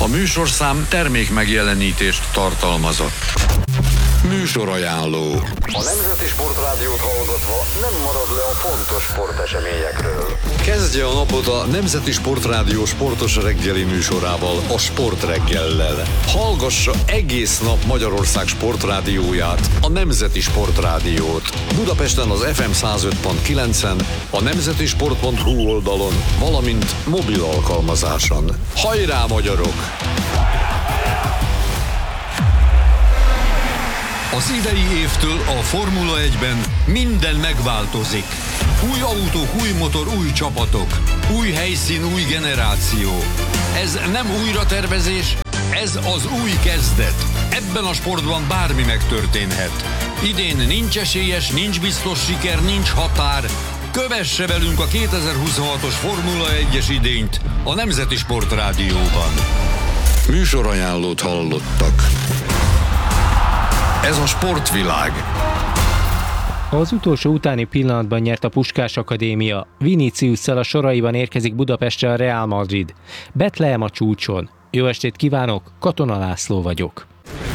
A műsorszám termék megjelenítést tartalmazott. Műsorajánló. A Nemzeti Sportrádiót hallgatva nem marad le a fontos sporteseményekről. Kezdje a napot a Nemzeti Sportrádió sportos reggeli műsorával, a Sportreggellel. Hallgassa egész nap Magyarország sportrádióját, a Nemzeti Sportrádiót. Budapesten az FM 105.9-en, a nemzetisport.hu oldalon, valamint mobil alkalmazáson. Hajrá, magyarok! Az idei évtől a Formula 1-ben minden megváltozik. Új autók, új motor, új csapatok. Új helyszín, új generáció. Ez nem újratervezés, ez az új kezdet. Ebben a sportban bármi megtörténhet. Idén nincs esélyes, nincs biztos siker, nincs határ. Kövesse velünk a 2026-os Formula 1-es idényt a Nemzeti Sportrádióban. Műsorajánlót hallottak. Ez a Sportvilág. Az utolsó utáni pillanatban nyert a Puskás Akadémia. Viniciusszal a soraiban érkezik Budapestre a Real Madrid. Betlehem a csúcson. Jó estét kívánok, Katona László vagyok.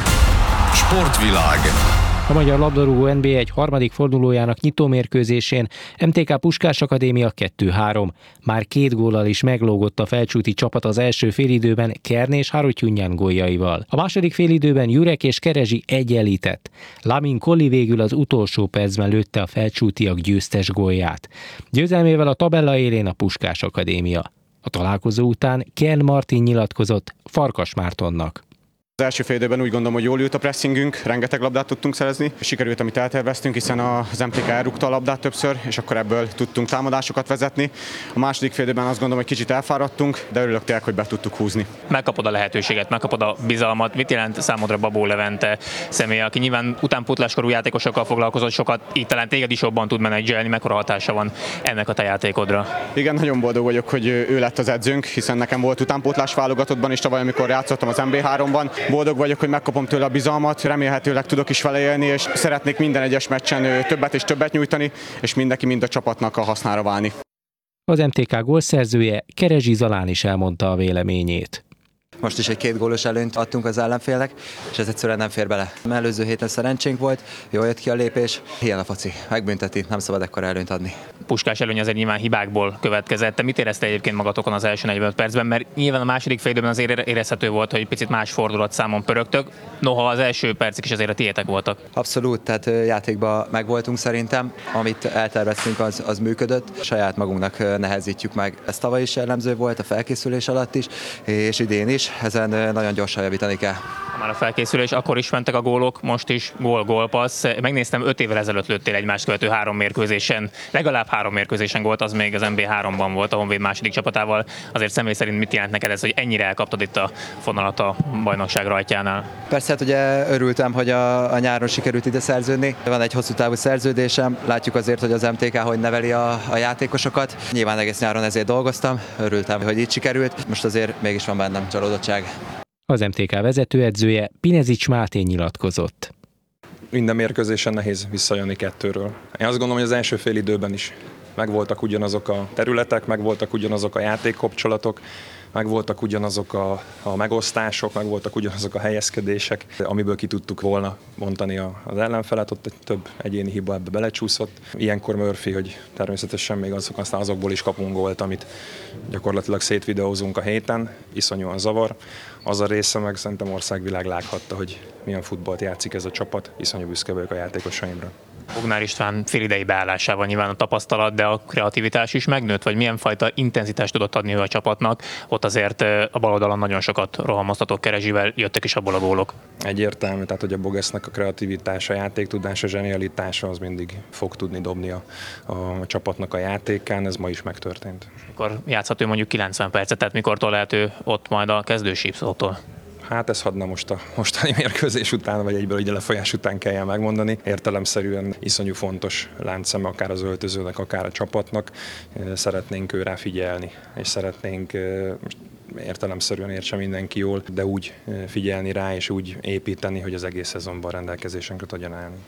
Sportvilág. A magyar labdarúgó NB1 harmadik fordulójának nyitómérkőzésén MTK Puskás Akadémia 2-3. Már 2 góllal is meglógott a felcsúti csapat az első félidőben Kern és Harotyunyan góljaival. A második félidőben Jurek és Kerezsi egyenlített. Lamin Kolli végül az utolsó percben lőtte a felcsútiak győztes gólját. Győzelmével a tabella élén a Puskás Akadémia. A találkozó után Ken Martin nyilatkozott Farkas Mártonnak. Az első fél időben úgy gondolom, hogy jól ült a pressingünk, rengeteg labdát tudtunk szerezni. Sikerült, amit elterveztünk, hiszen az MTK elrúgta a labdát többször, és akkor ebből tudtunk támadásokat vezetni. A második fél időben azt gondolom, hogy kicsit elfáradtunk, de örülök tényleg, hogy be tudtuk húzni. Megkapod a lehetőséget, megkapod a bizalmat. Mit jelent számodra Babó Levente személye, aki nyilván utánpótláskorú játékosokkal foglalkozott sokat, így talán téged is jobban tud menedzselni, mekkora hatása van ennek a te játékodra? Igen, nagyon boldog vagyok, hogy ő lett az edzőnk, hiszen nekem volt utánpótlás válogatottban is tavaly, amikor játszottam az MB3-ban. Boldog vagyok, hogy megkapom tőle a bizalmat, remélhetőleg tudok is vele élni, és szeretnék minden egyes meccsen többet és többet nyújtani, és mindenki mind a csapatnak a hasznára válni. Az MTK gólszerzője Kerezsi Zalán is elmondta a véleményét. Most is egy 2 gólos előnyt adtunk az ellenfélnek, és ez egyszerűen nem fér bele. Előző héten szerencsénk volt, jól jött ki a lépés, ilyen a foci, megbünteti, nem szabad ekkora előnyt adni. Puskás előny azért nyilván hibákból következett. Te mit érezte egyébként magatokon az első 45 percben? Mert nyilván a második fél időben azért érezhető volt, hogy picit más fordulatszámon pörögtök, noha az első percek is azért a tiétek voltak. Abszolút, tehát játékban megvoltunk szerintem, amit elterveztünk, az működött. Saját magunknak nehezítjük meg. Ez tavaly is jellemző volt, a felkészülés alatt is, és idén is. Ezen nagyon gyorsan javítani kell. Már a felkészülés, akkor is mentek a gólok, most is gól-gólpassz. Megnéztem, 5 évvel ezelőtt lőttél egymást követő 3 mérkőzésen, legalább 3 mérkőzésen volt, az még az MB3-ban volt a Honvéd második csapatával. Azért személy szerint mit jelent neked ez, hogy ennyire elkaptad itt a fonalat a bajnokság rajtjánál? Persze, hát ugye örültem, hogy a nyáron sikerült ide szerződni. Van egy hosszú távú szerződésem, látjuk azért, hogy az MTK hogy neveli a játékosokat. Nyilván egész nyáron ezért dolgoztam, örültem, hogy így sikerült. Most azért mégis van bennem csalódottság. Az MTK vezetőedzője Pinezics Máté nyilatkozott. Minden mérkőzésen nehéz visszajönni 2-ről. Én azt gondolom, hogy az első fél időben is megvoltak ugyanazok a területek, megvoltak ugyanazok a játékkapcsolatok, megvoltak ugyanazok a megosztások, megvoltak ugyanazok a helyezkedések, amiből ki tudtuk volna bontani az ellenfelet, ott egy több egyéni hiba ebbe belecsúszott. Ilyenkor Murphy, hogy természetesen még aztán azokból is kapunk gólt, amit gyakorlatilag szétvideózunk a héten, iszonyúan zavar. Az a része meg szerintem országvilág láthatta, hogy milyen futballt játszik ez a csapat, iszonyú büszke vagyok a játékosaimra. Bognár István félidei beállásával nyilván a tapasztalat, de a kreativitás is megnőtt, vagy milyen fajta intenzitást tudott adni ő a csapatnak? Ott azért a bal oldalon nagyon sokat rohamoztatok Kerezsivel, jöttek is abból a gólok. Egyértelmű, tehát hogy a Bogesznek a kreativitása, játéktudása, zsenialitása az mindig fog tudni dobni a csapatnak a játékán, ez ma is megtörtént. Mikor játszhat ő mondjuk 90 percet, tehát mikortól lehet ő ott majd a kezdősípszótól? Hát ez hadna most a mostani mérkőzés után, vagy egyből ugye lefolyás után kelljen megmondani. Értelemszerűen iszonyú fontos láncszeme akár az öltözőnek, akár a csapatnak. Szeretnénk őrá figyelni, és szeretnénk értelemszerűen értse mindenki jól, de úgy figyelni rá, és úgy építeni, hogy az egész szezonban rendelkezésünkre tudjon állni.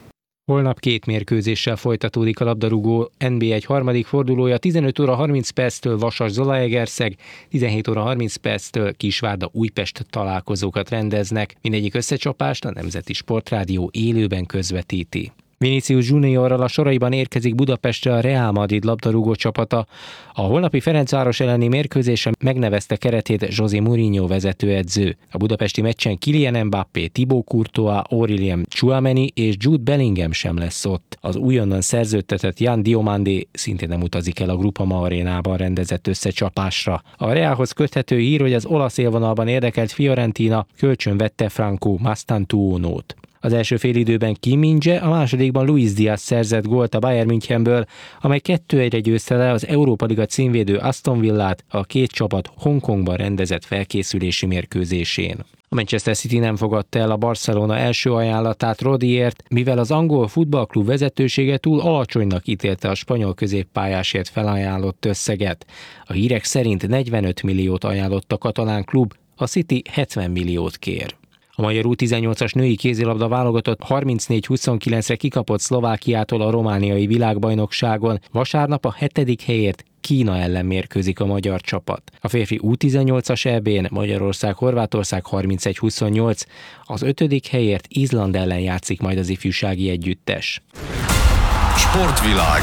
Holnap 2 mérkőzéssel folytatódik a labdarúgó NB1 harmadik fordulója, 15 óra 30 perctől Vasas-Zalaegerszeg, 17 óra 30 perctől Kisvárda-Újpest találkozókat rendeznek. Mindegyik összecsapást a Nemzeti Sportrádió élőben közvetíti. Vinicius Juniorral a soraiban érkezik Budapestre a Real Madrid labdarúgó csapata. A holnapi Ferencváros elleni mérkőzésen megnevezte keretét José Mourinho vezetőedző. A budapesti meccsen Kylian Mbappé, Thibaut Courtois, Aurélien Tchouaméni és Jude Bellingham sem lesz ott. Az újonnan szerződtetett Yan Diomandé szintén nem utazik el a Groupama arénában rendezett összecsapásra. A Realhoz köthető hír, hogy az olasz élvonalban érdekelt Fiorentina kölcsönvette Franco Mastantuonót. Az első félidőben Kim Min-jae, a másodikban Luis Diaz szerzett gólt a Bayern Münchenből, amely 2-1-re győzte le az Európa Liga címvédő Aston Villát a két csapat Hongkongban rendezett felkészülési mérkőzésén. A Manchester City nem fogadta el a Barcelona első ajánlatát Rodiért, mivel az angol futballklub vezetősége túl alacsonynak ítélte a spanyol középpályásért felajánlott összeget. A hírek szerint 45 milliót ajánlott a katalán klub, a City 70 milliót kér. A magyar U18-as női kézilabda válogatott 34-29-re kikapott Szlovákiától a romániai világbajnokságon. Vasárnap a 7. helyért Kína ellen mérkőzik a magyar csapat. A férfi U18-as EB-n Magyarország-Horvátország 31-28, az 5. helyért Izland ellen játszik majd az ifjúsági együttes. Sportvilág.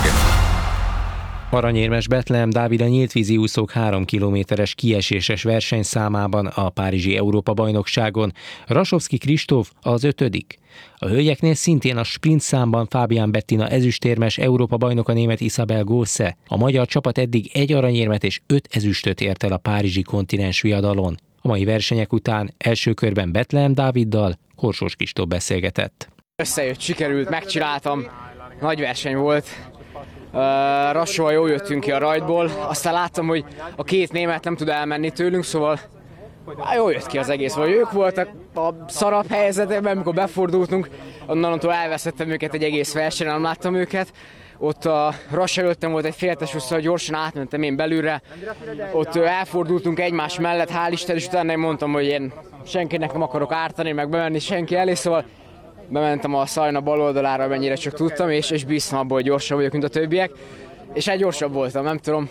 Aranyérmes Betlehem Dávid a nyíltvízi úszók 3 kilométeres kieséses versenyszámában a párizsi Európa-bajnokságon, Rasovszky Kristóf az 5. A hölgyeknél szintén a sprint számban Fábián Bettina ezüstérmes, Európa-bajnok a német Isabel Gausse. A magyar csapat eddig 1 aranyérmet és 5 ezüstöt ért el a párizsi kontinens viadalon. A mai versenyek után első körben Betlehem Dáviddal Korsós Kristóf beszélgetett. Összejött, sikerült, megcsináltam, nagy verseny volt. Rassóval jól jöttünk ki a rajtból, aztán láttam, hogy a 2 német nem tud elmenni tőlünk, szóval jól jött ki az egész, vagy ők voltak a szarabb helyzetben, amikor befordultunk, onnantól elveszettem őket egy egész versenyen, nem láttam őket. Ott a Rassó előttem volt egy féltes úszó, gyorsan átmentem én belülre, ott elfordultunk egymás mellett, hál' Isten, és utána én mondtam, hogy én senkinek nem akarok ártani, meg bemenni senki elé, szóval bementem a Szajna bal oldalára, mennyire csak tudtam, és bíztam abból, hogy gyorsabb vagyok, mint a többiek. És gyorsabb voltam, nem tudom.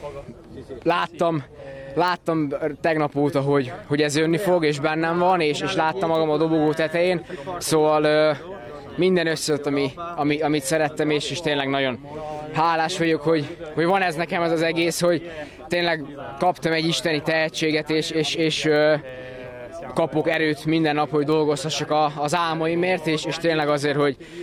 Láttam tegnap óta, hogy ez jönni fog, és bennem van, és láttam magam a dobogó tetején. Szóval minden összejött, amit szerettem, és tényleg nagyon hálás vagyok, hogy van ez nekem ez az egész, hogy tényleg kaptam egy isteni tehetséget, és kapok erőt minden nap, hogy dolgozhassak az álmaimért, és tényleg azért,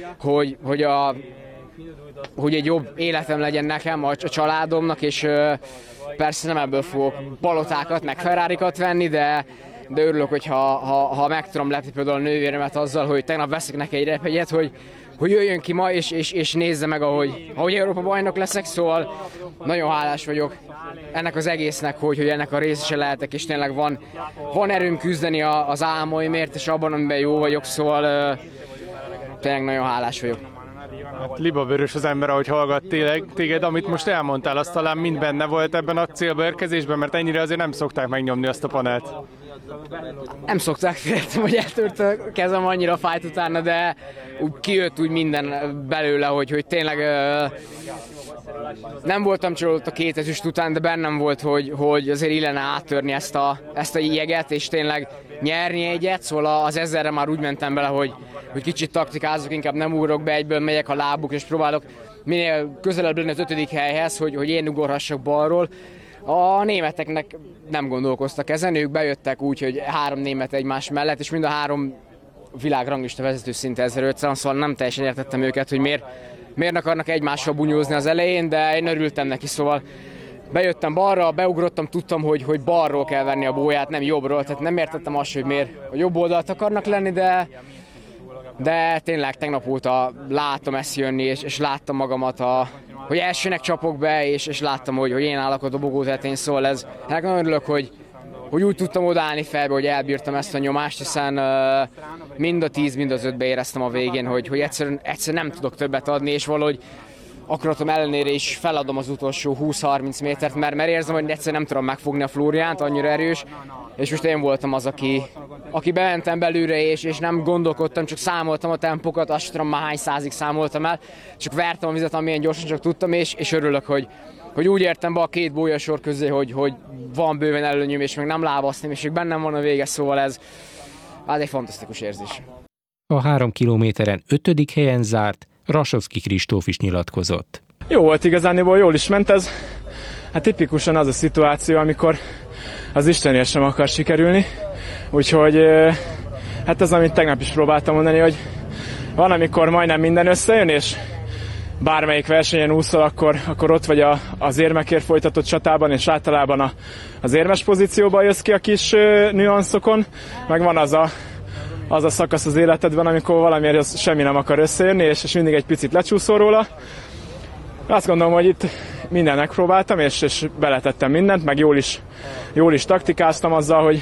hogy egy jobb életem legyen nekem, a családomnak, és persze nem ebből fogok palotákat, meg Ferrarikat venni, de örülök, ha meg tudom lepni például a nővéremet azzal, hogy tegnap veszek neki egy repjegyet, hogy jöjjön ki ma, és nézze meg, ahogy Európa bajnok leszek, szóval nagyon hálás vagyok ennek az egésznek, hogy ennek a részese lehetek, és tényleg van erőm küzdeni az álmaimért, és abban, amiben jó vagyok, szóval tényleg nagyon hálás vagyok. Hát libabőrös az ember, ahogy hallgat téged, amit most elmondtál, az talán mind benne volt ebben a célba érkezésben, mert ennyire azért nem szokták megnyomni azt a panelt. Nem szokták, féltem, hogy eltört a kezem, annyira fájt utána, de kijött úgy minden belőle, hogy tényleg nem voltam csalódott a 2 ezüst után, de bennem volt, hogy azért illene áttörni ezt a jeget, és tényleg nyerni egyet, szóval az 1000-re már úgy mentem bele, hogy kicsit taktikázok, inkább nem ugrok be, egyből megyek a lábuk, és próbálok minél közelebb lenni az 5. helyhez, hogy én ugorhassak balról. A németeknek nem gondolkoztak ezen, ők bejöttek úgy, hogy 3 német egymás mellett, és mind a 3 világranglista vezető szinte 1500, szóval nem teljesen értettem őket, hogy miért akarnak egymással bunyózni az elején, de én örültem neki, szóval bejöttem balra, beugrottam, tudtam, hogy balról kell venni a bóját, nem jobbról, tehát nem értettem azt, hogy miért a jobb oldalt akarnak lenni, de tényleg tegnap óta látom ezt jönni, és láttam magamat, hogy elsőnek csapok be, és láttam, hogy én állok a dobogó tetején, szóval ez nagyon örülök, hogy úgy tudtam odaállni felbe, hogy elbírtam ezt a nyomást, hiszen mind a 10, mind az 5-be éreztem a végén, hogy egyszerűen nem tudok többet adni, és valahogy akaratom ellenére is feladom az utolsó 20-30 métert, mert érzem, hogy egyszerűen nem tudom megfogni a Flóriánt, annyira erős, és most én voltam az, aki aki bementem belőle, és nem gondolkodtam, csak számoltam a tempókat, azt sem tudom már hány százig számoltam el, csak vertem a vizet, amilyen gyorsan csak tudtam, és örülök, hogy úgy értem be a két bójasor közé, hogy van bőven előnyöm, és még nem lábaztam, és még bennem van a vége, szóval ez egy fantasztikus érzés. A 3 kilométeren 5. helyen zárt, Rasovszky Kristóf is nyilatkozott. Jó volt igazániból, jól is ment ez. Hát tipikusan az a szituáció, amikor az Istenért sem akar sikerülni. Úgyhogy hát az, amit tegnap is próbáltam mondani, hogy van, amikor majdnem minden összejön, és bármelyik versenyen úszol, akkor ott vagy az érmekért folytatott csatában, és általában az érmes pozícióban jössz ki a kis nüanszokon, meg van az a szakasz az életedben, amikor valamiért semmi nem akar összejönni, és mindig egy picit lecsúszol róla. Azt gondolom, hogy itt mindent megpróbáltam, és beletettem mindent, meg jól is taktikáztam azzal, hogy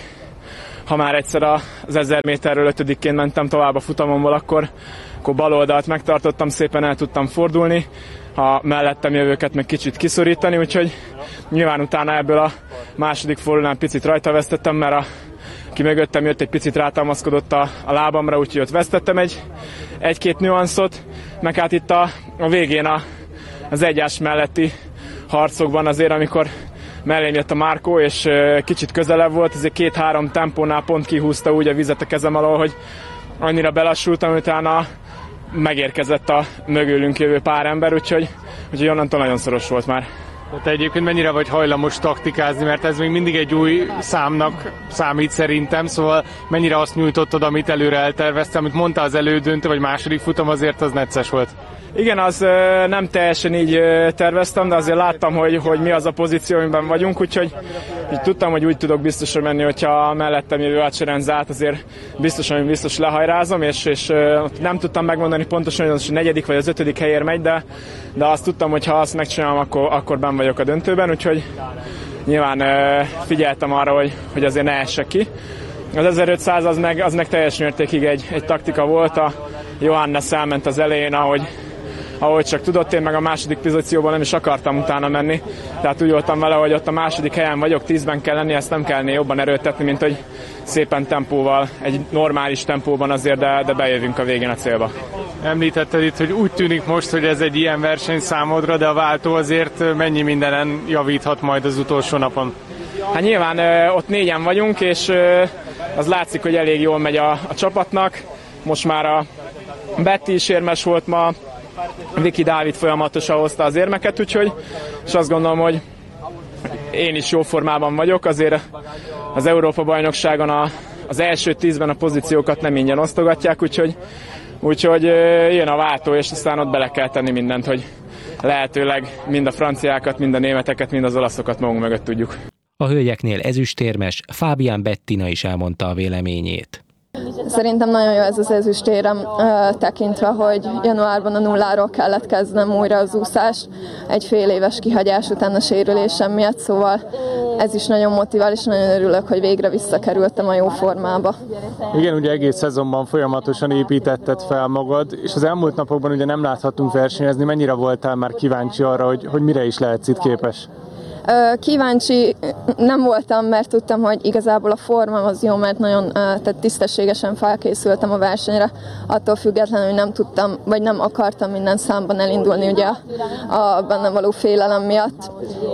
ha már egyszer az 1000 méterről 5-ként mentem tovább a futamomból, akkor bal oldalt megtartottam, szépen el tudtam fordulni, a mellettem jövőket meg kicsit kiszorítani, úgyhogy nyilván utána ebből a második fordulón picit rajta vesztettem, mert aki mögöttem jött, egy picit rátámaszkodott a lábamra, úgyhogy ott vesztettem egy-két nüanszot, meg hát itt a végén az egyás melletti harcokban azért, amikor mellém jött a Márkó, és kicsit közelebb volt, ezért 2-3 tempónál pont kihúzta úgy a vizet a kezem alól, hogy annyira belassultam, utána megérkezett a mögülünk jövő pár ember, úgyhogy onnantól nagyon szoros volt már. Te egyébként mennyire vagy hajlamos taktikázni, mert ez még mindig egy új számnak számít szerintem, szóval mennyire azt nyújtottad, amit előre elterveztem, amit mondta az elődöntő vagy második futam, azért az necces volt. Igen, az nem teljesen így terveztem, de azért láttam, hogy mi az a pozíció, amiben vagyunk, úgyhogy tudtam, hogy úgy tudok biztosan menni, hogyha mellettem jövő átserenzált, azért biztos lehajrázom, és nem tudtam megmondani pontosan, hogy az a 4. vagy az 5. helyért megy, de azt tudtam, hogy ha azt megcsinálom, akkor benn vagyok a döntőben, úgyhogy nyilván figyeltem arra, hogy azért ne essek ki. Az 1500 az meg teljes mértékig egy taktika volt, a Johannes elment az elején, ahogy csak tudott, én meg a második pozícióban nem is akartam utána menni. Tehát úgy voltam vele, hogy ott a második helyen vagyok, 10-ben kell lenni, ezt nem kellene jobban erőltetni, mint hogy szépen tempóval, egy normális tempóban azért, de bejövünk a végén a célba. Említetted itt, hogy úgy tűnik most, hogy ez egy ilyen verseny számodra, de a váltó azért mennyi mindenen javíthat majd az utolsó napon? Hát nyilván ott 4-en vagyunk, és az látszik, hogy elég jól megy a csapatnak. Most már a Betty is érmes volt ma, Viki Dávid folyamatosan hozta az érmeket, úgyhogy, és azt gondolom, hogy én is jó formában vagyok, azért az Európa-bajnokságon az első 10-ben a pozíciókat nem ingyen osztogatják, úgyhogy jön a váltó, és aztán ott bele kell tenni mindent, hogy lehetőleg mind a franciákat, mind a németeket, mind az olaszokat magunk mögött tudjuk. A hölgyeknél ezüstérmes Fábián Bettina is elmondta a véleményét. Szerintem nagyon jó ez az ezüstérem, tekintve, hogy januárban a nulláról kellett kezdenem újra az úszást, egy fél éves kihagyás után a sérülésem miatt, szóval ez is nagyon motivál, és nagyon örülök, hogy végre visszakerültem a jó formába. Igen, ugye egész szezonban folyamatosan építetted fel magad, és az elmúlt napokban ugye nem láthattunk versenyezni, mennyire voltál már kíváncsi arra, hogy mire is lehetsz itt képes? Kíváncsi nem voltam, mert tudtam, hogy igazából a formám az jó, mert nagyon tehát tisztességesen felkészültem a versenyre, attól függetlenül, hogy nem tudtam, vagy nem akartam minden számban elindulni ugye a benne való félelem miatt,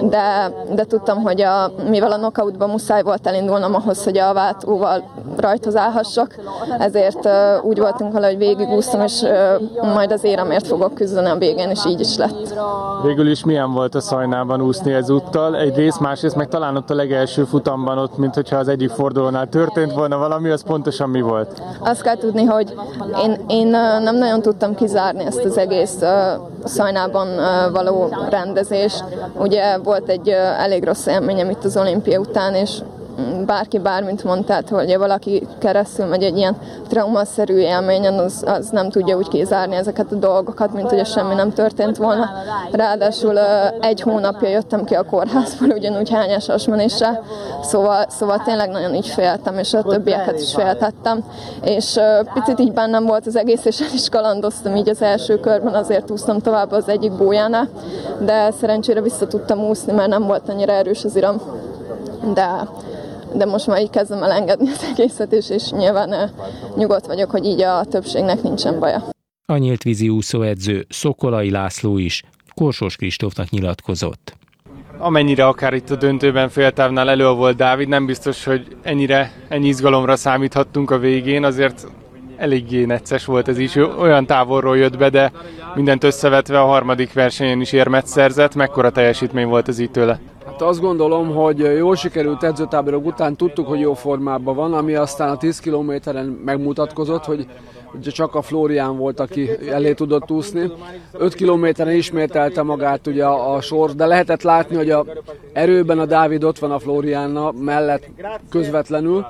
de tudtam, hogy mivel a knockoutban muszáj volt elindulnom ahhoz, hogy a váltóval rajtozálhassak, ezért úgy voltunk vele, hogy végigúsztam, és majd az éremért fogok küzdeni a végén, és így is lett. Végül is milyen volt a Szajnában úszni ezúttal? Egyrészt, másrészt meg talán ott a legelső futamban ott, mint hogyha az egyik fordulónál történt volna valami, az pontosan mi volt? Azt kell tudni, hogy én nem nagyon tudtam kizárni ezt az egész Szajnában való rendezést. Ugye volt egy elég rossz élményem itt az olimpia után, és bárki bármint mondta, hogy valaki keresztül megy egy ilyen traumaszerű élményen, az nem tudja úgy kizárni ezeket a dolgokat, mint hogy semmi nem történt volna. Ráadásul 1 hónapja jöttem ki a kórházból, ugyanúgy hányás hasmenéssel, szóval tényleg nagyon így féltem, és a többieket is féltettem. És picit így bennem volt az egész, és el is kalandoztam így az első körben, azért úsztam tovább az egyik bójánál, de szerencsére vissza tudtam úszni, mert nem volt annyira erős az iram. De de most már így kezdem elengedni az egészet, és nyilván nyugodt vagyok, hogy így a többségnek nincsen baja. A nyíltvízi úszóedző Szokolai László is Korsós Kristófnak nyilatkozott. Amennyire akár itt a döntőben féltávnál elő volt Dávid, nem biztos, hogy ennyi izgalomra számíthattunk a végén, azért eléggé necces volt ez is, olyan távolról jött be, de mindent összevetve a harmadik versenyen is érmet szerzett. Mekkora teljesítmény volt ez így tőle? Hát azt gondolom, hogy jól sikerült edzőtáborok után tudtuk, hogy jó formában van, ami aztán a 10 kilométeren megmutatkozott, hogy csak a Flórián volt, aki elé tudott úszni. 5 kilométeren ismételte magát ugye a sor, de lehetett látni, hogy a erőben a Dávid ott van a Flórián mellett közvetlenül.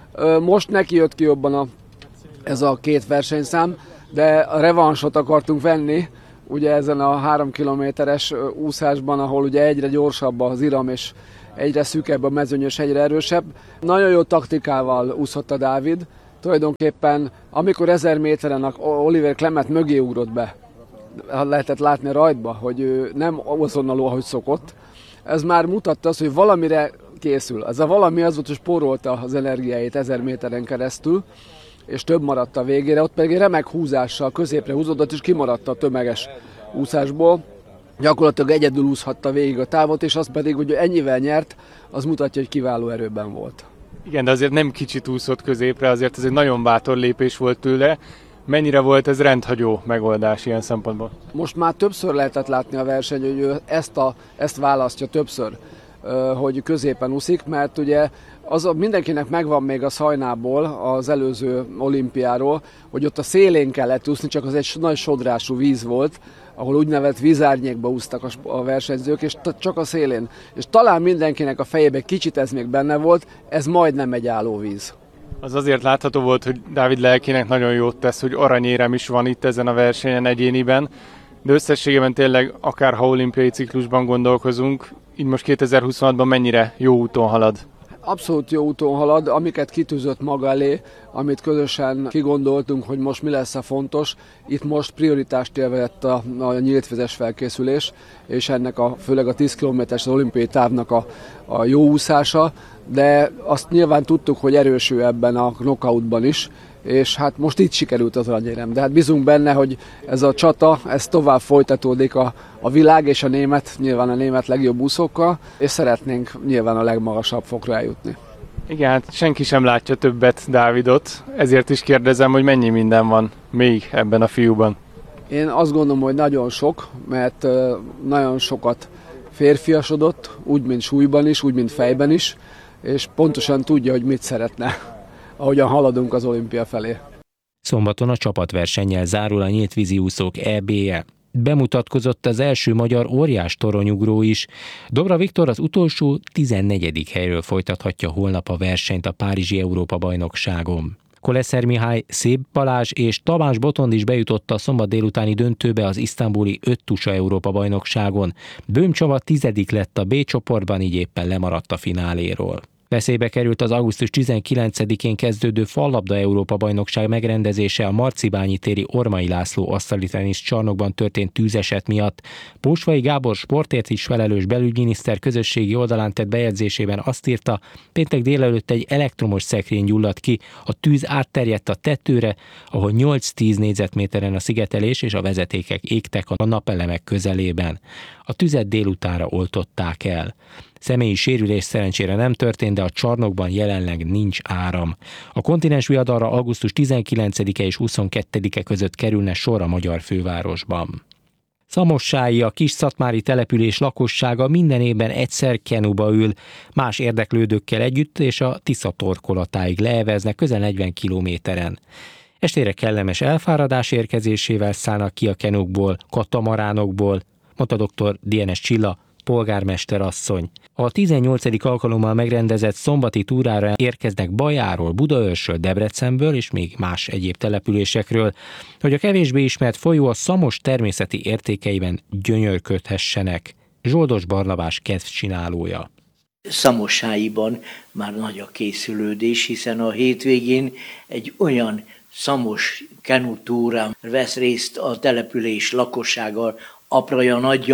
Most neki jött ki jobban ez a két versenyszám, de a revansot akartunk venni, ugye ezen a 3 kilométeres úszásban, ahol ugye egyre gyorsabb az iram, és egyre szűkebb a mezőnyös, egyre erősebb. Nagyon jó taktikával úszott a Dávid. Tulajdonképpen, amikor 1000 méteren Oliver Clement mögé ugrott be, lehetett látni a rajtba, hogy ő nem azonnal, ahogy szokott. Ez már mutatta azt, hogy valamire készül. Ez a valami az volt, hogy spórolta az energiáit 1000 méteren keresztül, és több maradt a végére, ott pedig remek húzással középre húzódott, és kimaradt a tömeges úszásból. Gyakorlatilag egyedül úszhatta végig a távot, és az pedig, hogy ennyivel nyert, az mutatja, hogy kiváló erőben volt. Igen, de azért nem kicsit úszott középre, azért ez egy nagyon bátor lépés volt tőle. Mennyire volt ez rendhagyó megoldás ilyen szempontból? Most már többször lehetett látni a verseny, hogy ő ezt választja többször, hogy középen úszik, mert ugye mindenkinek megvan még a Szajnából, az előző olimpiáról, hogy ott a szélén kellett úszni, csak az egy nagy sodrású víz volt, ahol úgynevezett vízárnyékba úsztak a versenyzők, és csak a szélén. És talán mindenkinek a fejében kicsit ez még benne volt, ez majdnem egy állóvíz. Az azért látható volt, hogy Dávid lelkének nagyon jót tesz, hogy aranyérem is van itt ezen a versenyen egyéniben, de összességében tényleg akárha olimpiai ciklusban gondolkozunk, így most 2026-ban mennyire jó úton halad? Abszolút jó úton halad, amiket kitűzött maga elé, amit közösen kigondoltunk, hogy most mi lesz a fontos. Itt most prioritást élvezett a nyíltvizes felkészülés, és ennek főleg a 10 km-es olimpiai távnak a jó úszása, de azt nyilván tudtuk, hogy erősül ebben a knockoutban is, és hát most itt sikerült az aranyérem. De hát bízunk benne, hogy ez a csata, ez tovább folytatódik a világ és nyilván a német legjobb úszókkal, és szeretnénk nyilván a legmagasabb fokra eljutni. Igen, hát senki sem látja többet Dávidot, ezért is kérdezem, hogy mennyi minden van még ebben a fiúban. Én azt gondolom, hogy nagyon sok, mert nagyon sokat férfiasodott, úgy, mint súlyban is, úgy, mint fejben is, és pontosan tudja, hogy mit szeretne, ahogyan haladunk az olimpia felé. Szombaton a csapatversennyel zárul a nyíltvízi úszók EB-je. Bemutatkozott az első magyar óriás toronyugró is. Dobra Viktor az utolsó 14. helyről folytathatja holnap a versenyt a Párizsi Európa-bajnokságon. Koleszer Mihály, Szép Balázs és Tamás Botond is bejutott a szombat délutáni döntőbe az isztambuli 5 tusa Európa-bajnokságon. Böhm Csaba 10. lett a B csoportban, így éppen lemaradt a fináléról. Veszélybe került az augusztus 19-én kezdődő fallabda Európa-bajnokság megrendezése a Marcibányi téri Ormai László asztalitenisz csarnokban történt tűzeset miatt. Pósvai Gábor sportért is felelős belügyminiszter közösségi oldalán tett bejegyzésében azt írta, péntek délelőtt egy elektromos szekrény gyulladt ki, a tűz átterjedt a tetőre, ahol 8-10 négyzetméteren a szigetelés és a vezetékek égtek a napelemek közelében. A tüzet délutánra oltották el. Személyi sérülés szerencsére nem történt, de a csarnokban jelenleg nincs áram. A kontinens viadalra augusztus 19-e és 22-e között kerülne sor a magyar fővárosban. Szamossályi, a Kis-Szatmári település lakossága minden évben egyszer kenuba ül, más érdeklődőkkel együtt, és a Tisza torkolatáig leeveznek közel 40 kilométeren. Estére kellemes elfáradás érkezésével szállnak ki a kenukból, katamaránokból, mondta dr. Dienes Csilla, polgármester asszony. A 18. alkalommal megrendezett szombati túrára érkeznek Bajáról, Budaörsről, Debrecenből és még más egyéb településekről, hogy a kevésbé ismert folyó a Szamos természeti értékeiben gyönyörködhessenek. Zsoldos Barnabás kedvcsinálója. Szamossáiban már nagy a készülődés, hiszen a hétvégén egy olyan szamos kenutúrán vesz részt a település lakossága, apraja nagyja,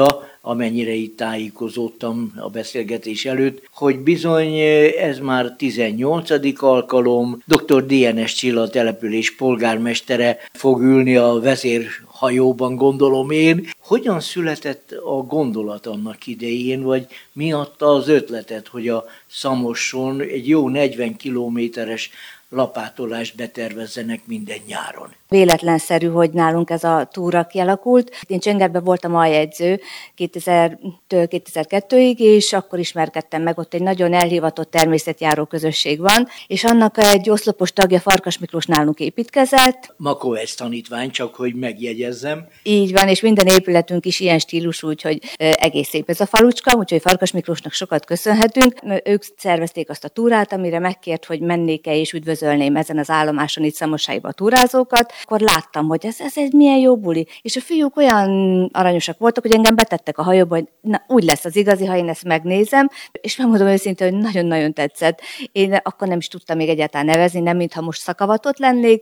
amennyire itt tájékozódtam a beszélgetés előtt, hogy bizony ez már 18. alkalom, dr. DNS Csilla település polgármestere fog ülni a vezérhajóban, gondolom én. Hogyan született a gondolat annak idején, vagy mi adta az ötletet, hogy a Szamoson egy jó 40 kilométeres lapátolást betervezzenek minden nyáron? Véletlenszerű, hogy nálunk ez a túra kialakult. Én Csengerben voltam aljegyző 2000-től 2002-ig, és akkor ismerkedtem meg, ott egy nagyon elhivatott természetjáró közösség van, és annak egy oszlopos tagja, Farkas Miklós nálunk építkezett. Makovec tanítvány, csak hogy megjegyezzem. Így van, és minden épületünk is ilyen stílusú, úgyhogy egész szép ez a falucska, úgyhogy Farkas Miklósnak sokat köszönhetünk. Ők szervezték azt a túrát, amire megkért, hogy mennék-e és üdvözölném ezen az állomáson itt Szamosáiba a túrázókat. Akkor láttam, hogy ez egy milyen jó buli. És a fiúk olyan aranyosak voltak, hogy engem betettek a hajóba, hogy na, úgy lesz az igazi, ha én ezt megnézem, és megmondom őszintén, hogy nagyon-nagyon tetszett. Én akkor nem is tudtam még egyáltalán nevezni, nem mintha most szakavatott lennék,